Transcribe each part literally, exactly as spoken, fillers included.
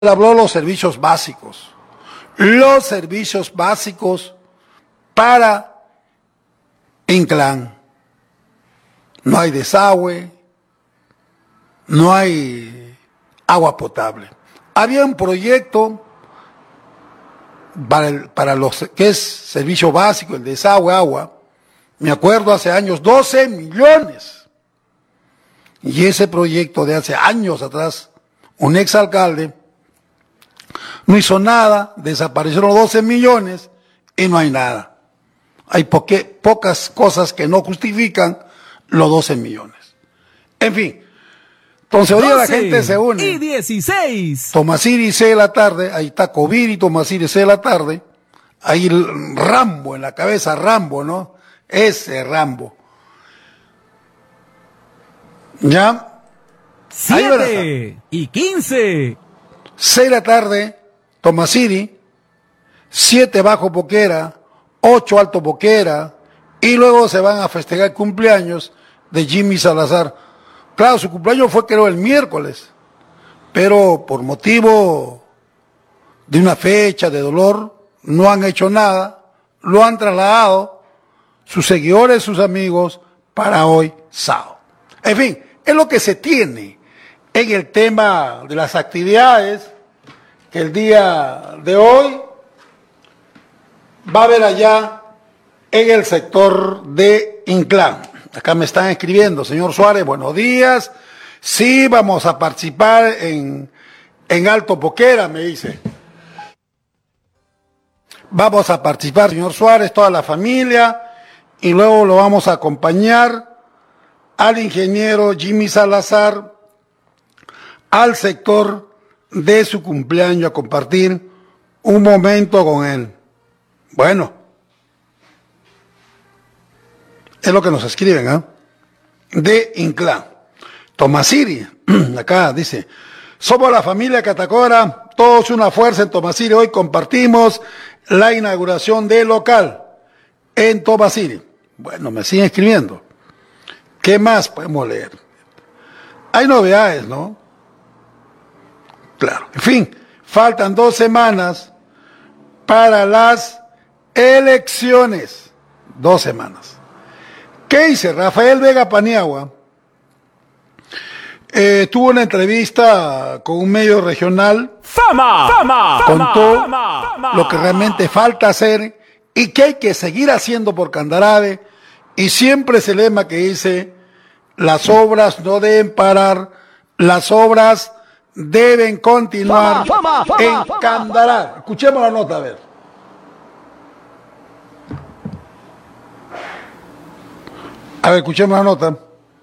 habló los servicios básicos, los servicios básicos para Inclán. No hay desagüe, no hay agua potable. Había un proyecto para, el, para los que es servicio básico, el desagüe, agua, me acuerdo hace años, doce millones. Y ese proyecto de hace años atrás, un exalcalde no hizo nada, desaparecieron los doce millones y no hay nada. Hay poque, pocas cosas que no justifican los doce millones. En fin, entonces hoy día la gente se une. Y dieciséis. Tomasiri, seis de la tarde, ahí está Coviri, Tomasiri, seis de la tarde, ahí el Rambo en la cabeza, Rambo, ¿no? Ese Rambo. ¿Ya? siete y quince. seis de la tarde, Tomasiri, siete bajo Boquera, ocho alto Boquera, y luego se van a festejar el cumpleaños de Jimmy Salazar. Claro, su cumpleaños fue creo el miércoles, pero por motivo de una fecha de dolor no han hecho nada, lo han trasladado sus seguidores, sus amigos, para hoy sábado. En fin, es lo que se tiene en el tema de las actividades que el día de hoy va a haber allá en el sector de Inclán. Acá me están escribiendo, señor Suárez, buenos días. Sí, vamos a participar en, en Alto Boquera, me dice. Vamos a participar, señor Suárez, toda la familia, y luego lo vamos a acompañar al ingeniero Jimmy Salazar al sector de su cumpleaños a compartir un momento con él. Bueno, es lo que nos escriben, ¿eh? De Inclán. Tomasiri, acá dice, somos la familia Catacora, todos una fuerza en Tomasiri. Hoy compartimos la inauguración del local en Tomasiri. Bueno, me siguen escribiendo. ¿Qué más podemos leer? Hay novedades, ¿no? Claro. En fin, faltan dos semanas para las elecciones. Dos semanas. ¿Qué dice? Rafael Vega Paniagua eh, tuvo una entrevista con un medio regional. ¡Fama! ¡Fama! Contó ¡Fama! ¡Fama! lo que realmente falta hacer y que hay que seguir haciendo por Candarave. Y siempre ese lema que dice, las obras no deben parar, las obras deben continuar ¡Fama! ¡Fama! en ¡Fama! Candarave. Escuchemos la nota, a ver. A ver, escuchemos la nota.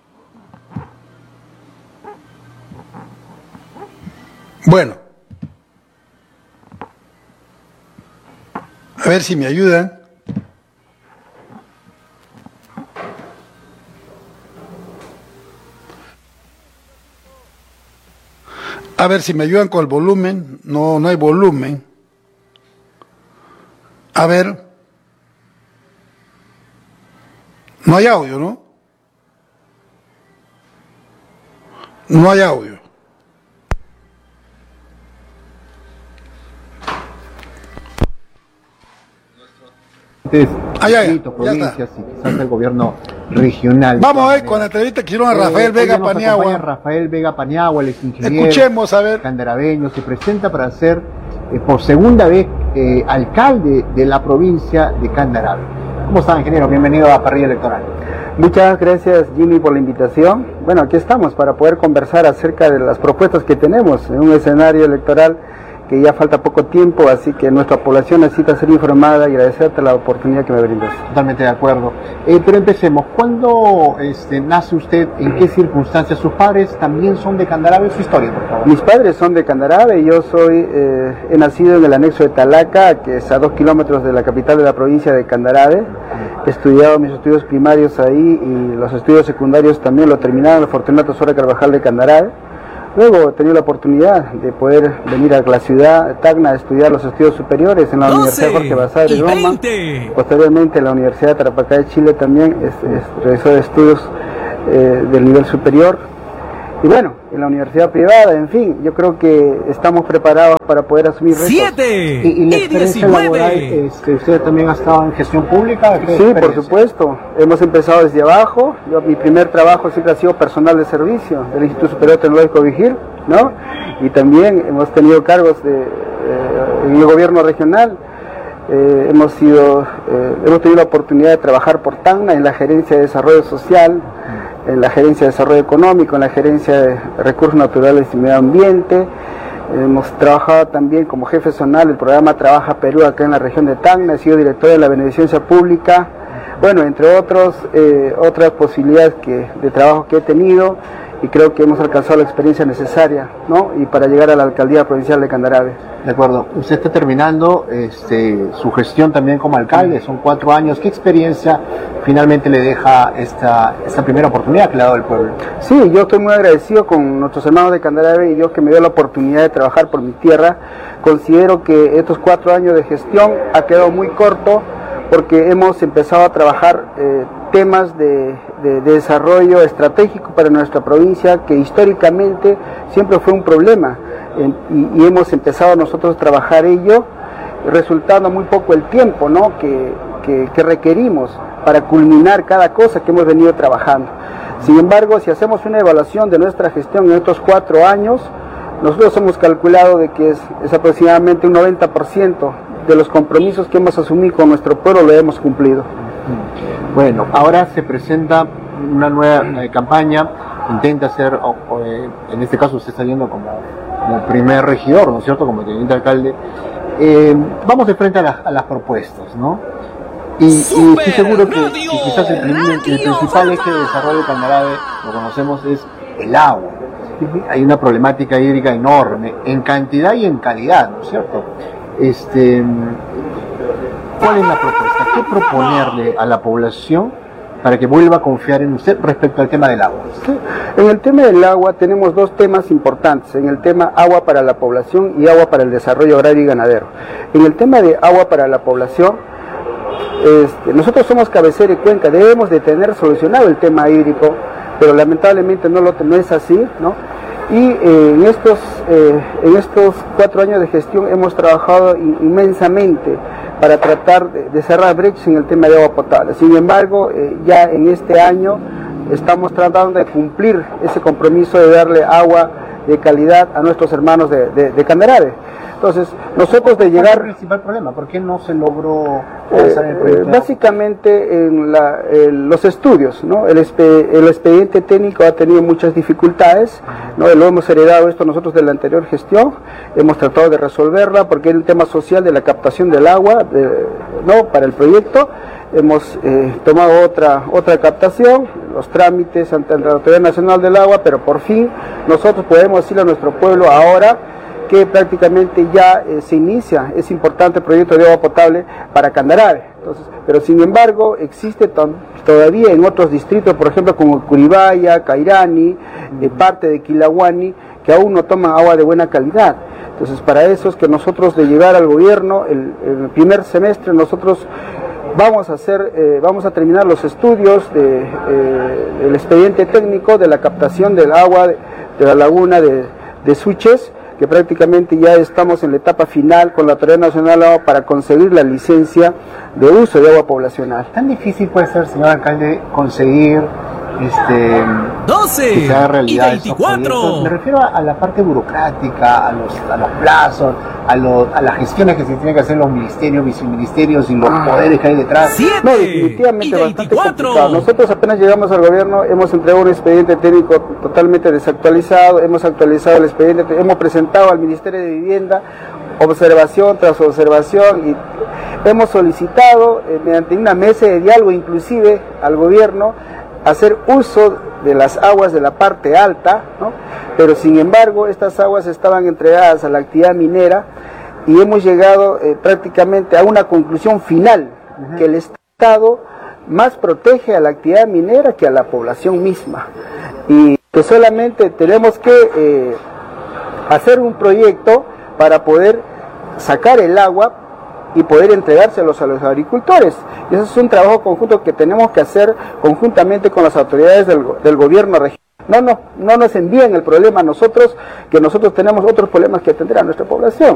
Bueno. A ver si me ayudan. A ver si me ayudan con el volumen. No, no hay volumen. A ver. No hay audio, ¿no? No hay audio. Ah, ya, ya, ya provincias y quizás el gobierno regional. Vamos a ver con la entrevista que hicieron a Rafael eh, Vega Paniagua. Rafael Vega Paniagua, el ex ingeniero. Escuchemos, a ver. Candaraveño, se presenta para ser eh, por segunda vez eh, alcalde de la provincia de Candarave. ¿Cómo está, ingeniero? Bienvenido a Parrilla Electoral. Muchas gracias, Jimmy, por la invitación. Bueno, aquí estamos para poder conversar acerca de las propuestas que tenemos en un escenario electoral que ya falta poco tiempo, así que nuestra población necesita ser informada y agradecerte la oportunidad que me brindas. Totalmente de acuerdo. Eh, pero empecemos. ¿Cuándo este, nace usted? ¿En qué circunstancias? ¿Sus padres también son de Candarave? Su historia, por favor. Mis padres son de Candarave, yo soy, eh, he nacido en el anexo de Talaca, que es a dos kilómetros de la capital de la provincia de Candarave. He estudiado mis estudios primarios ahí y los estudios secundarios también lo terminaron en el Fortunato Sora Carvajal de Candarave. Luego he tenido la oportunidad de poder venir a la ciudad de Tacna a estudiar los estudios superiores en la Universidad Jorge Basadre de Roma. Posteriormente en la Universidad de Tarapacá de Chile también es, es, realizó estudios eh, del nivel superior. Y bueno, en la universidad privada, en fin, yo creo que estamos preparados para poder asumir retos. siete Y, y la y experiencia laboral, diecinueve. este, ¿usted también ha estado en gestión pública? ¿Qué Sí, experiencia? por supuesto. Hemos empezado desde abajo. Yo, mi primer trabajo siempre ha sido personal de servicio del Instituto Superior Tecnológico Vigil, ¿no? Y también hemos tenido cargos de, eh, en el gobierno regional. Eh, hemos sido, eh, hemos tenido la oportunidad de trabajar por Tacna en la gerencia de desarrollo social, en la gerencia de desarrollo económico, en la gerencia de recursos naturales y medio ambiente. Hemos trabajado también como jefe zonal del programa Trabaja Perú acá en la región de Tacna. He sido director de la beneficencia pública, bueno, entre otros, eh, otras posibilidades que, de trabajo que he tenido, y creo que hemos alcanzado la experiencia necesaria, ¿no? Y para llegar a la alcaldía provincial de Candarave. De acuerdo. Usted está terminando este, su gestión también como alcalde, son cuatro años. ¿Qué experiencia finalmente le deja esta, esta primera oportunidad que le ha dado el pueblo? Sí, yo estoy muy agradecido con nuestros hermanos de Candarave y Dios que me dio la oportunidad de trabajar por mi tierra. Considero que estos cuatro años de gestión ha quedado muy corto porque hemos empezado a trabajar eh, temas de, de, de desarrollo estratégico para nuestra provincia que históricamente siempre fue un problema, en, y, y hemos empezado nosotros a trabajar ello, resultando muy poco el tiempo, ¿no? que, que, que requerimos para culminar cada cosa que hemos venido trabajando. Sin embargo, si hacemos una evaluación de nuestra gestión en estos cuatro años, nosotros hemos calculado de que es, es aproximadamente un noventa por ciento de los compromisos que hemos asumido con nuestro pueblo lo hemos cumplido. Bueno, ahora se presenta una nueva eh, campaña, intenta ser, o, o, eh, en este caso usted está yendo como, como primer regidor, ¿no es cierto?, como teniente alcalde. Eh, vamos de frente a, la, a las propuestas, ¿no? Y, y estoy seguro que, que quizás el, primer, el principal eje de desarrollo de Candarave, lo conocemos, es el agua. Hay una problemática hídrica enorme, en cantidad y en calidad, ¿no es cierto? Este, ¿cuál es la propuesta? ¿Qué proponerle a la población para que vuelva a confiar en usted respecto al tema del agua? Sí. En el tema del agua tenemos dos temas importantes, en el tema agua para la población y agua para el desarrollo agrario y ganadero. En el tema de agua para la población, este, nosotros somos cabecera y cuenca, debemos de tener solucionado el tema hídrico, pero lamentablemente no, lo, no es así, ¿no? Y eh, en, estos, eh, en estos cuatro años de gestión hemos trabajado inmensamente para tratar de, de cerrar brechas en el tema de agua potable. Sin embargo, eh, ya en este año estamos tratando de cumplir ese compromiso de darle agua de calidad a nuestros hermanos de, de, de Candarave. Entonces, nosotros de llegar... ¿Cuál es el principal problema? ¿Por qué no se logró avanzar en el proyecto? Eh, básicamente en la, eh, los estudios, ¿no? El, espe, el expediente técnico ha tenido muchas dificultades, ¿no? Lo hemos heredado esto nosotros de la anterior gestión, hemos tratado de resolverla porque es un tema social de la captación del agua, de, ¿no? Para el proyecto. Hemos eh, tomado otra, otra captación, los trámites ante la Autoridad Nacional del Agua, pero por fin nosotros podemos decirle a nuestro pueblo ahora que prácticamente ya eh, se inicia ese importante proyecto de agua potable para Candarave. Entonces, pero sin embargo existe todavía en otros distritos, por ejemplo como Curibaya, Cairani, eh, parte de Quilahuani, que aún no toman agua de buena calidad. Entonces, para eso es que nosotros de llegar al gobierno, el, el primer semestre nosotros vamos a hacer, eh, vamos a terminar los estudios de, eh, del expediente técnico de la captación del agua de, de la laguna de, de Suches, que prácticamente ya estamos en la etapa final con la Autoridad Nacional del Agua para conseguir la licencia de uso de agua poblacional. ¿Tan difícil puede ser, señor alcalde, conseguir este, doce que se haga realidad y veinticuatro? Esos Me refiero a, a la parte burocrática, a los, a los plazos, a, lo, a las gestiones que se tienen que hacer los ministerios, viceministerios y los Ah. poderes que hay detrás. siete No, definitivamente y bastante veinticuatro. complicado. Nosotros apenas llegamos al gobierno, hemos entregado un expediente técnico totalmente desactualizado, hemos actualizado el expediente, hemos presentado al Ministerio de Vivienda observación tras observación y hemos solicitado eh, mediante una mesa de diálogo inclusive al gobierno hacer uso de las aguas de la parte alta, ¿no? Pero sin embargo estas aguas estaban entregadas a la actividad minera y hemos llegado eh, prácticamente a una conclusión final, uh-huh. que el Estado más protege a la actividad minera que a la población misma y que solamente tenemos que eh, hacer un proyecto para poder sacar el agua y poder entregárselos a los agricultores. Y eso es un trabajo conjunto que tenemos que hacer conjuntamente con las autoridades del, del gobierno regional. No, no, no nos envíen el problema a nosotros, que nosotros tenemos otros problemas que atender a nuestra población.